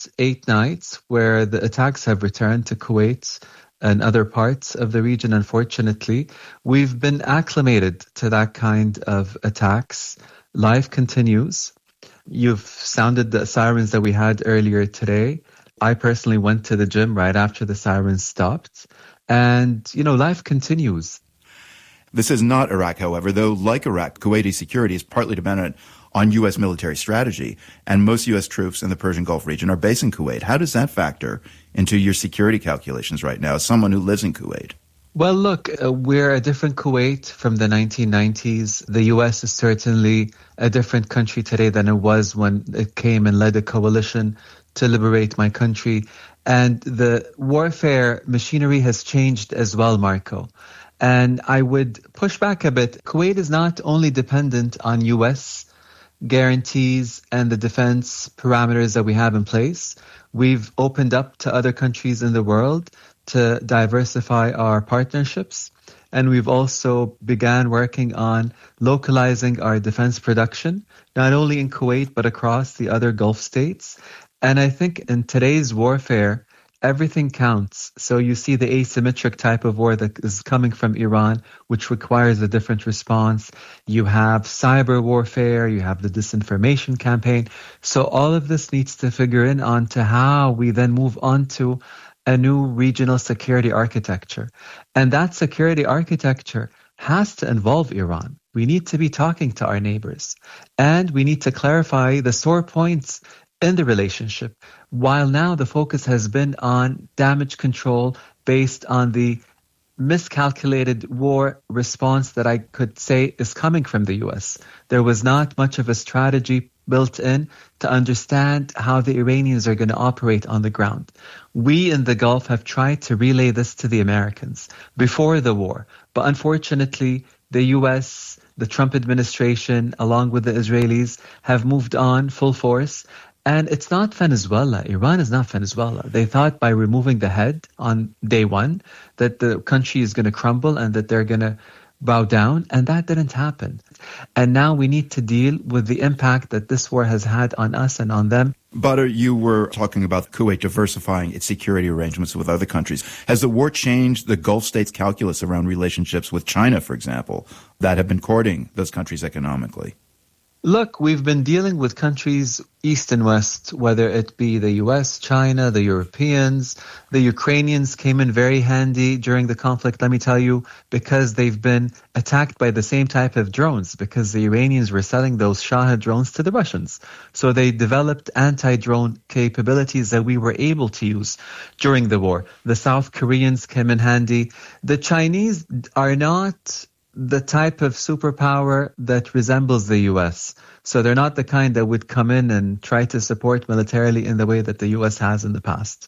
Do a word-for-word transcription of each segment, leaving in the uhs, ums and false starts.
eight nights where the attacks have returned to Kuwait and other parts of the region, unfortunately. We've been acclimated to that kind of attacks. Life continues. You've sounded the sirens that we had earlier today. I personally went to the gym right after the sirens stopped. And, you know, life continues. This is not Iraq, however, though like Iraq, Kuwaiti security is partly dependent on U S military strategy, and most U S troops in the Persian Gulf region are based in Kuwait. How does that factor into your security calculations right now as someone who lives in Kuwait? Well, look, uh, we're a different Kuwait from the nineteen nineties. The U S is certainly a different country today than it was when it came and led a coalition to liberate my country. And the warfare machinery has changed as well, Marco. And I would push back a bit. Kuwait is not only dependent on U S guarantees and the defense parameters that we have in place. We've opened up to other countries in the world to diversify our partnerships. And we've also began working on localizing our defense production, not only in Kuwait, but across the other Gulf states. And I think in today's warfare, everything counts. So you see the asymmetric type of war that is coming from Iran, which requires a different response. You have cyber warfare, you have the disinformation campaign. So all of this needs to figure in onto how we then move on to a new regional security architecture. And that security architecture has to involve Iran. We need to be talking to our neighbors. And we need to clarify the sore points in the relationship, while now the focus has been on damage control based on the miscalculated war response that I could say is coming from the U S. There was not much of a strategy built in to understand how the Iranians are going to operate on the ground. We in the Gulf have tried to relay this to the Americans before the war, but unfortunately the U S, the Trump administration, along with the Israelis, have moved on full force. And it's not Venezuela. Iran is not Venezuela. They thought by removing the head on day one that the country is going to crumble and that they're going to bow down. And that didn't happen. And now we need to deal with the impact that this war has had on us and on them. Badr, you were talking about Kuwait diversifying its security arrangements with other countries. Has the war changed the Gulf states' calculus around relationships with China, for example, that have been courting those countries economically? Look, we've been dealing with countries east and west, whether it be the U S, China, the Europeans. The Ukrainians came in very handy during the conflict, let me tell you, because they've been attacked by the same type of drones, because the Iranians were selling those Shahed drones to the Russians. So they developed anti-drone capabilities that we were able to use during the war. The South Koreans came in handy. The Chinese are not the type of superpower that resembles the U S. So they're not the kind that would come in and try to support militarily in the way that the U S has in the past.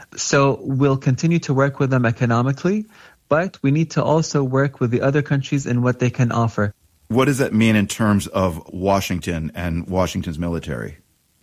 So we'll continue to work with them economically, but we need to also work with the other countries in what they can offer. What does that mean in terms of Washington and Washington's military?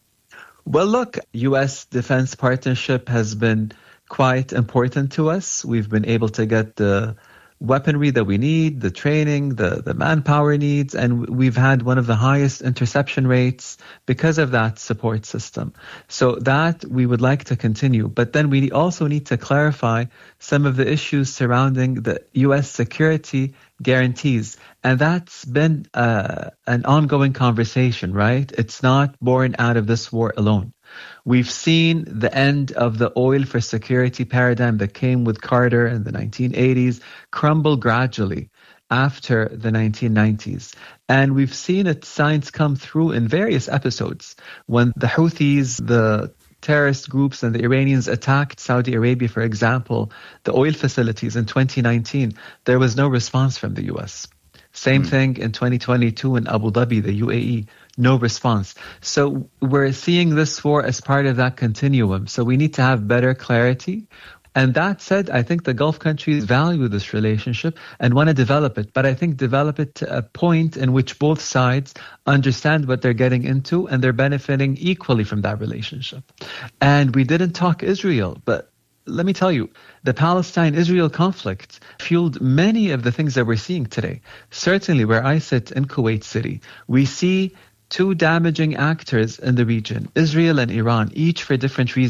Well, look, U S defense partnership has been quite important to us. We've been able to get the weaponry that we need, the training, the, the manpower needs, and we've had one of the highest interception rates because of that support system. So that we would like to continue. But then we also need to clarify some of the issues surrounding the U S security guarantees. And that's been uh, an ongoing conversation, right? It's not born out of this war alone. We've seen the end of the oil for security paradigm that came with Carter in the nineteen eighties crumble gradually after the nineteen nineties. And we've seen its signs come through in various episodes. When the Houthis, the terrorist groups and the Iranians attacked Saudi Arabia, for example, the oil facilities in twenty nineteen, there was no response from the U S. Same mm. thing in twenty twenty-two in Abu Dhabi, the U A E, no response. So we're seeing this war as part of that continuum. So we need to have better clarity. And that said, I think the Gulf countries value this relationship and want to develop it. But I think develop it to a point in which both sides understand what they're getting into and they're benefiting equally from that relationship. And we didn't talk Israel, but let me tell you, the Palestine-Israel conflict fueled many of the things that we're seeing today. Certainly where I sit in Kuwait City, we see two damaging actors in the region, Israel and Iran, each for different reasons.